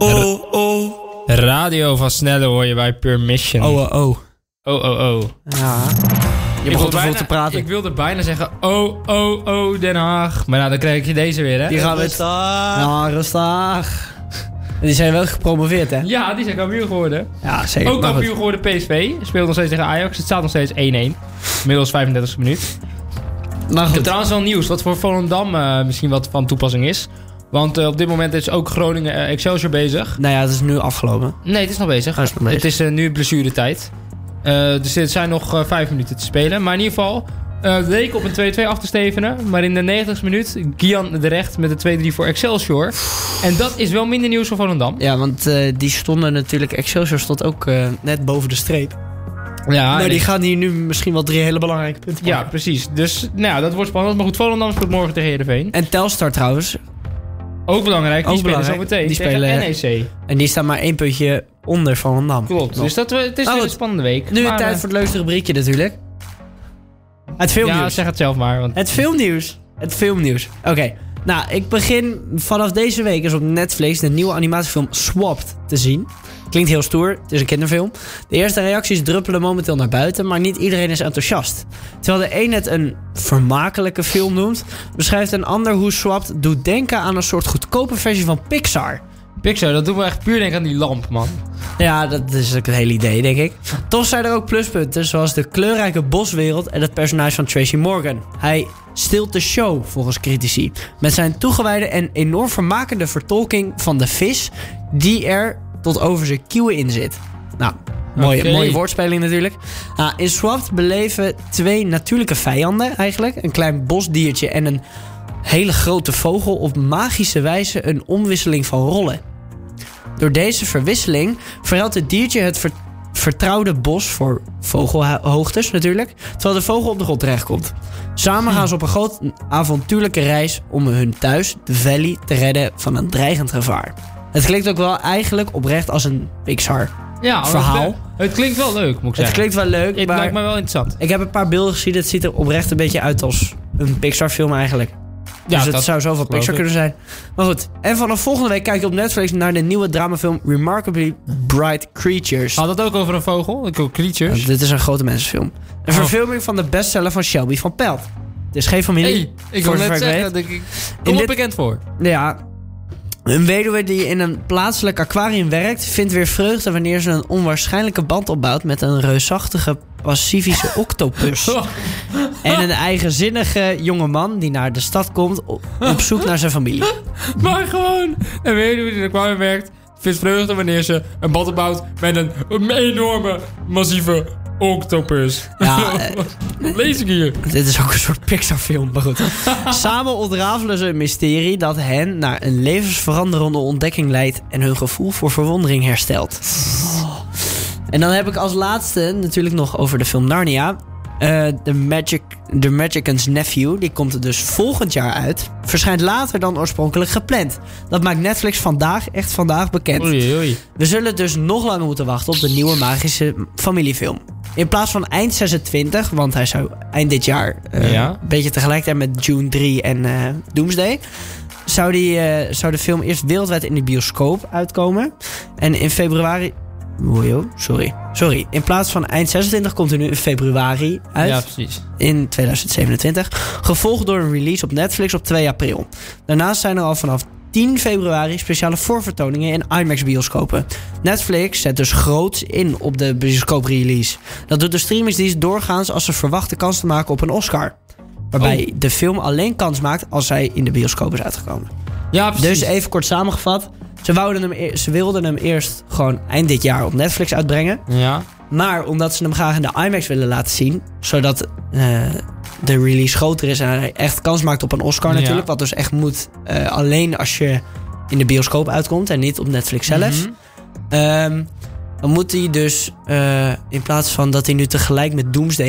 Radio van Snelle hoor je bij Permission. Oh. Ja. Je begon te praten. Ik wilde bijna zeggen, Den Haag. Maar nou, dan krijg je deze weer, hè? Die gaan we... Rustig. Die zijn wel gepromoveerd, hè? Ja, die zijn kampioen geworden. Ja, zeker. Ook kampioen geworden PSV. Speelt nog steeds tegen Ajax. Het staat nog steeds 1-1. Inmiddels 35e minuut. Maar goed. Ik heb trouwens wel nieuws wat voor Volendam misschien wat van toepassing is. Want op dit moment is ook Groningen Excelsior bezig. Nou ja, het is nu afgelopen. Nee, het is nog bezig. Het is nu blessuretijd. Dus er zijn nog 5 minuten te spelen. Maar in ieder geval leek op een 2-2 af te stevenen. Maar in de 90ste minuut Gian de Recht met de 2-3 voor Excelsior. En dat is wel minder nieuws voor Volendam. Ja, want die stonden natuurlijk... Excelsior stond ook net boven de streep. Ja, maar die gaan hier nu misschien wel 3 hele belangrijke punten maken. Ja, precies. Dus nou ja, dat wordt spannend. Maar goed, Volendam speelt morgen tegen Heerenveen. En Telstar trouwens... Ook belangrijk, die spelen zo meteen die tegen NEC. En die staan maar 1 puntje onder Volendam. Klopt, dus het is een spannende week. Nu tijd voor het leukste rubriekje natuurlijk. Het filmnieuws. Ja, zeg het zelf maar. Want... Het filmnieuws. Oké. Nou, ik begin vanaf deze week is op Netflix de nieuwe animatiefilm Swapped te zien. Klinkt heel stoer, het is een kinderfilm. De eerste reacties druppelen momenteel naar buiten, maar niet iedereen is enthousiast. Terwijl de een het een vermakelijke film noemt, beschrijft een ander hoe Swapped doet denken aan een soort goedkope versie van Pixar. Pixar, dat doet me echt puur denken aan die lamp, man. Ja, dat is ook het hele idee, denk ik. Toch zijn er ook pluspunten, zoals de kleurrijke boswereld en het personage van Tracy Morgan. Hij stilt de show, volgens critici, met zijn toegewijde en enorm vermakende vertolking van de vis die er tot over zijn kieuwen in zit. Nou, mooie woordspeling natuurlijk. In Swapped beleven 2 natuurlijke vijanden eigenlijk. Een klein bosdiertje en een hele grote vogel op magische wijze een omwisseling van rollen. Door deze verwisseling verruilt het diertje het vertrouwde bos voor vogelhoogtes natuurlijk, terwijl de vogel op de grond terechtkomt. Samen gaan ze op een groot avontuurlijke reis om hun thuis, de Valley, te redden van een dreigend gevaar. Het klinkt ook wel eigenlijk oprecht als een Pixar verhaal. Het klinkt wel leuk, moet ik zeggen. Het klinkt wel leuk, het lijkt me wel interessant. Ik heb een paar beelden gezien. Het ziet er oprecht een beetje uit als een Pixar film eigenlijk. Ja, dus het zou zoveel Pixar kunnen zijn. Maar goed, en vanaf volgende week kijk je op Netflix naar de nieuwe dramafilm Remarkably Bright Creatures. Had het ook over een vogel? Creatures? Ja, dit is een grote mensenfilm. Een verfilming van de bestseller van Shelby van Pelt. Het is geen familie. Hey, ik wil net zeggen, ik kom er bekend voor. Ja. Een weduwe die in een plaatselijk aquarium werkt, vindt weer vreugde wanneer ze een onwaarschijnlijke band opbouwt met een reusachtige Pacifische octopus. En een eigenzinnige jongeman die naar de stad komt op zoek naar zijn familie. Maar gewoon een weduwe die in een aquarium werkt, vindt vreugde wanneer ze een band opbouwt met een enorme, massieve octopus. Ja, lees ik hier. Dit is ook een soort Pixar-film, maar goed. Samen ontrafelen ze een mysterie dat hen naar een levensveranderende ontdekking leidt en hun gevoel voor verwondering herstelt. En dan heb ik als laatste natuurlijk nog over de film Narnia. The Magician's Nephew, die komt er dus volgend jaar uit. Verschijnt later dan oorspronkelijk gepland. Dat maakt Netflix vandaag bekend. Oei. We zullen dus nog langer moeten wachten op de nieuwe magische familiefilm. In plaats van eind 26, want hij zou eind dit jaar... een beetje tegelijkertijd met Dune 3 en Doomsday... zou de film eerst wereldwijd in de bioscoop uitkomen. En in februari... Sorry. In plaats van eind 26 komt er nu in februari uit. Ja, precies. In 2027. Gevolgd door een release op Netflix op 2 april. Daarnaast zijn er al vanaf 10 februari speciale voorvertoningen in IMAX-bioscopen. Netflix zet dus groots in op de bioscoop-release. Dat doet de streamingsdienst doorgaans als ze verwachten kans te maken op een Oscar. Waarbij de film alleen kans maakt als zij in de bioscoop is uitgekomen. Ja, precies. Dus even kort samengevat. Ze wilden hem eerst gewoon eind dit jaar op Netflix uitbrengen. Ja. Maar omdat ze hem graag in de IMAX willen laten zien, zodat de release groter is en hij echt kans maakt op een Oscar natuurlijk. Wat dus echt moet alleen als je in de bioscoop uitkomt en niet op Netflix zelf. Dan moet hij dus in plaats van dat hij nu tegelijk met Doomsday